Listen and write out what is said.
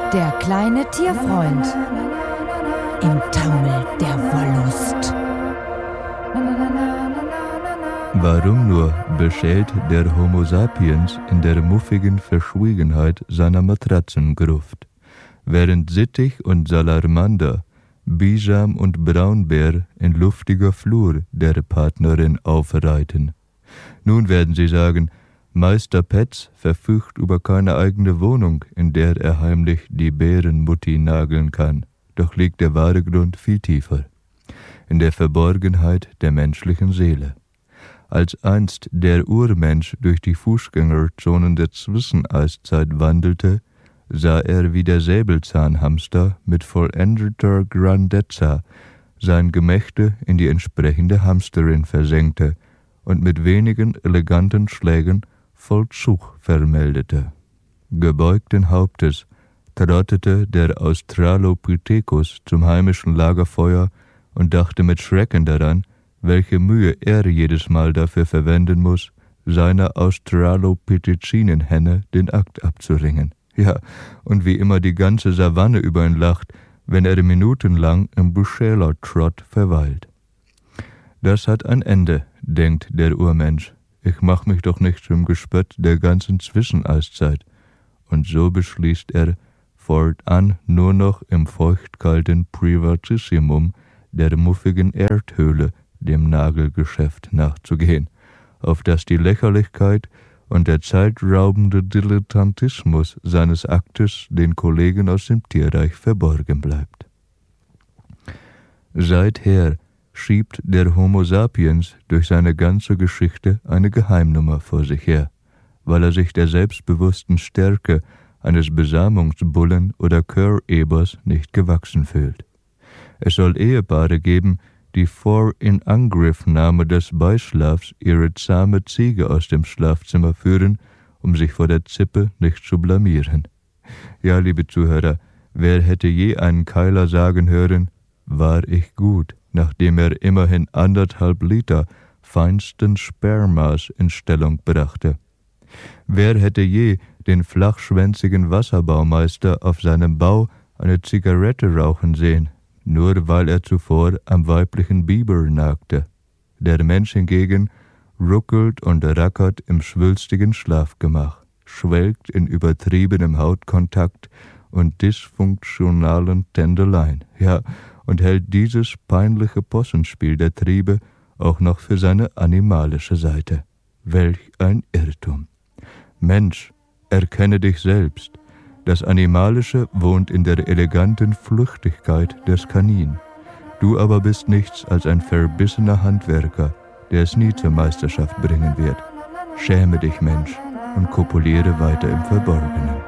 Der kleine Tierfreund im Taumel der Wollust. Warum nur beschält der Homo sapiens in der muffigen Verschwiegenheit seiner Matratzengruft, während Sittich und Salamander, Bisam und Braunbär in luftiger Flur der Partnerin aufreiten? Nun werden Sie sagen, Meister Petz verfügt über keine eigene Wohnung, in der er heimlich die Bärenmutti nageln kann. Doch liegt der wahre Grund viel tiefer, in der Verborgenheit der menschlichen Seele. Als einst der Urmensch durch die Fußgängerzonen der Zwischeneiszeit wandelte, sah er, wie der Säbelzahnhamster mit vollendeter Grandezza sein Gemächte in die entsprechende Hamsterin versenkte und mit wenigen eleganten Schlägen Vollzug vermeldete. Gebeugten Hauptes trottete der Australopithecus zum heimischen Lagerfeuer und dachte mit Schrecken daran, welche Mühe er jedes Mal dafür verwenden muss, seiner Australopithecinen-Henne den Akt abzuringen. Ja, und wie immer die ganze Savanne über ihn lacht, wenn er minutenlang im Buschäler-Trott verweilt. Das hat ein Ende, denkt der Urmensch. Ich mach mich doch nicht zum Gespött der ganzen Zwischeneiszeit. Und so beschließt er, fortan nur noch im feuchtkalten Privatissimum der muffigen Erdhöhle dem Nagelgeschäft nachzugehen, auf das die Lächerlichkeit und der zeitraubende Dilettantismus seines Aktes den Kollegen aus dem Tierreich verborgen bleibt. Seither schiebt der Homo sapiens durch seine ganze Geschichte eine Geheimnummer vor sich her, weil er sich der selbstbewussten Stärke eines Besamungsbullen oder Chörebers nicht gewachsen fühlt. Es soll Ehepaare geben, die vor Inangriffnahme des Beischlafs ihre zahme Ziege aus dem Schlafzimmer führen, um sich vor der Zippe nicht zu blamieren. Ja, liebe Zuhörer, wer hätte je einen Keiler sagen hören, war ich gut, nachdem er immerhin 1,5 Liter feinsten Spermas in Stellung brachte? Wer hätte je den flachschwänzigen Wasserbaumeister auf seinem Bau eine Zigarette rauchen sehen, nur weil er zuvor am weiblichen Biber nagte? Der Mensch hingegen ruckelt und rackert im schwülstigen Schlafgemach, schwelgt in übertriebenem Hautkontakt und dysfunktionalen Tändeleien, ja, und hält dieses peinliche Possenspiel der Triebe auch noch für seine animalische Seite. Welch ein Irrtum! Mensch, erkenne dich selbst. Das Animalische wohnt in der eleganten Flüchtigkeit des Kanin. Du aber bist nichts als ein verbissener Handwerker, der es nie zur Meisterschaft bringen wird. Schäme dich, Mensch, und kopuliere weiter im Verborgenen.